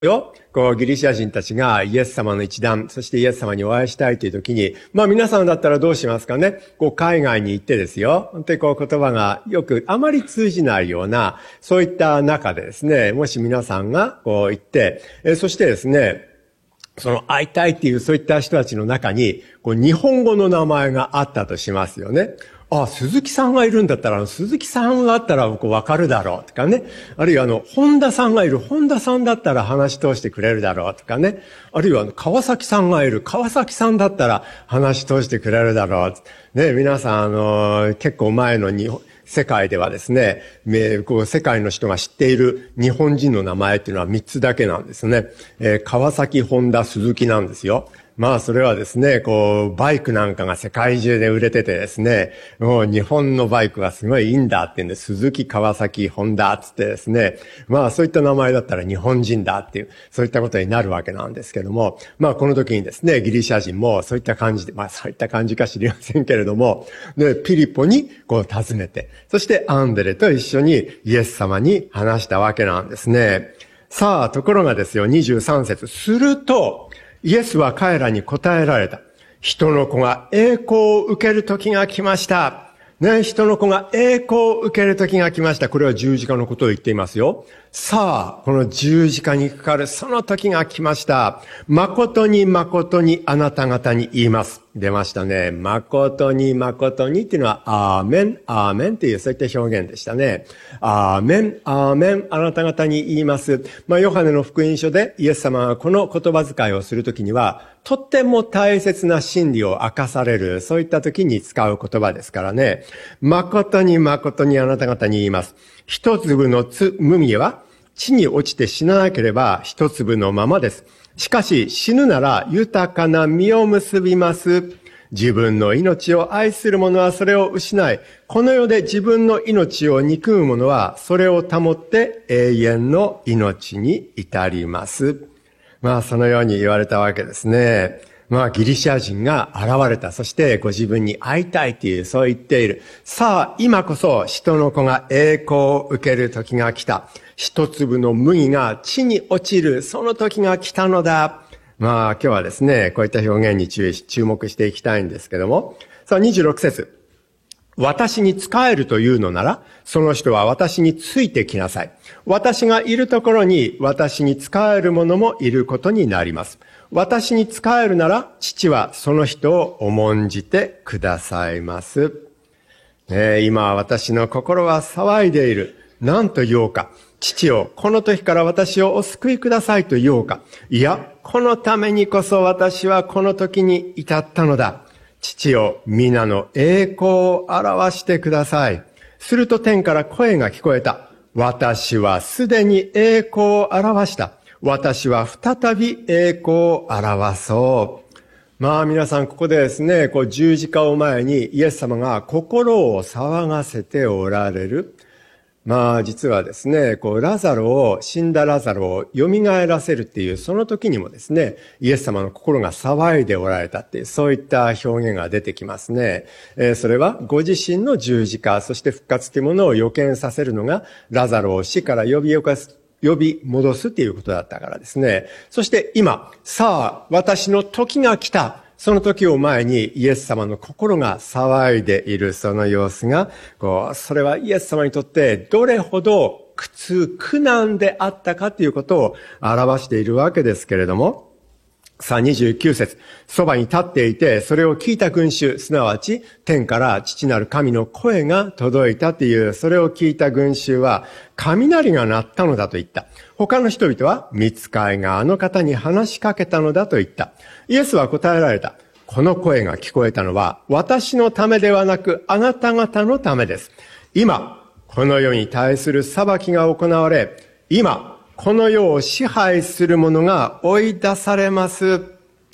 よ。ギリシャ人たちがイエス様の一団、そしてイエス様にお会いしたいという時に、皆さんだったらどうしますかね。海外に行ってですよ。本当に言葉がよくあまり通じないような、そういった中でですね、もし皆さんが行って、そしてですね、その会いたいっていうそういった人たちの中に、日本語の名前があったとしますよね。鈴木さんがいるんだったら、鈴木さんがあったらわかるだろうとかね。あるいは本田さんがいる、本田さんだったら話し通してくれるだろうとかね。あるいは川崎さんがいる、川崎さんだったら話し通してくれるだろう。ね、皆さん、結構前の世界ではですね、世界の人が知っている日本人の名前っていうのは3つだけなんですね。川崎、本田、鈴木なんですよ。それはですね、バイクなんかが世界中で売れててですね、もう日本のバイクがすごいいいんだって言うんで、鈴木、川崎、ホンダつってですね、そういった名前だったら日本人だっていう、そういったことになるわけなんですけども、この時にですね、ギリシャ人もそういった感じで、そういった感じか知りませんけれども、で、ピリポに訪ねて、そしてアンデレと一緒にイエス様に話したわけなんですね。さあ、ところがですよ、23節。すると、イエスは彼らに答えられた。人の子が栄光を受ける時が来ました。ね、人の子が栄光を受ける時が来ました。これは十字架のことを言っていますよ。さあ、この十字架にかかるその時が来ました。誠に誠にあなた方に言います。出ましたね。誠に誠にっていうのは、アーメン、アーメンっていうそういった表現でしたね。アーメン、アーメン、あなた方に言います。ヨハネの福音書でイエス様がこの言葉遣いをするときには、とっても大切な真理を明かされる、そういった時に使う言葉ですからね。誠に誠にあなた方に言います。一粒の麦は地に落ちて死ななければ一粒のままです。しかし死ぬなら豊かな実を結びます。自分の命を愛する者はそれを失い、この世で自分の命を憎む者はそれを保って永遠の命に至ります。そのように言われたわけですね。ギリシャ人が現れた。そしてご自分に会いたいという、そう言っている。さあ、今こそ人の子が栄光を受ける時が来た。一粒の麦が地に落ちる、その時が来たのだ。今日はですね、こういった表現に注目していきたいんですけども。さあ、26節。私に仕えるというのなら、その人は私についてきなさい。私がいるところに私に仕える者もいることになります。私に仕えるなら、父はその人を重んじてくださいます。今私の心は騒いでいる。何と言おうか。父よ、この時から私をお救いくださいと言おうか。いや、このためにこそ私はこの時に至ったのだ。父よ、皆の栄光を表してください。すると天から声が聞こえた。私はすでに栄光を表した。私は再び栄光を表そう。皆さんここでですね、十字架を前にイエス様が心を騒がせておられる。実はですね、死んだラザロを蘇らせるっていう、その時にもですね、イエス様の心が騒いでおられたっていう、そういった表現が出てきますね。それはご自身の十字架、そして復活というものを予見させるのが、ラザロを死から呼び戻すっていうことだったからですね。そして今、さあ、私の時が来た。その時を前にイエス様の心が騒いでいるその様子が、それはイエス様にとってどれほど苦難であったかということを表しているわけですけれども、さあ29節。そばに立っていて、それを聞いた群衆、すなわち天から父なる神の声が届いたという、それを聞いた群衆は、雷が鳴ったのだと言った。他の人々は、御使いがあの方に話しかけたのだと言った。イエスは答えられた。この声が聞こえたのは、私のためではなく、あなた方のためです。今、この世に対する裁きが行われ、今、この世を支配する者が追い出されます。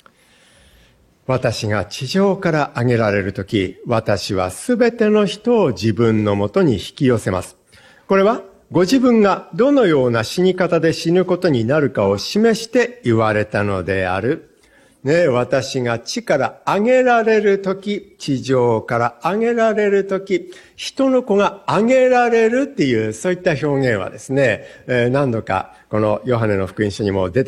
私が地上から上げられるとき、私はすべての人を自分のもとに引き寄せます。これは、ご自分がどのような死に方で死ぬことになるかを示して言われたのである。 ね、私が地から上げられるとき、地上から上げられるとき、人の子が上げられるっていう、そういった表現はですね、何度かこのヨハネの福音書にも出て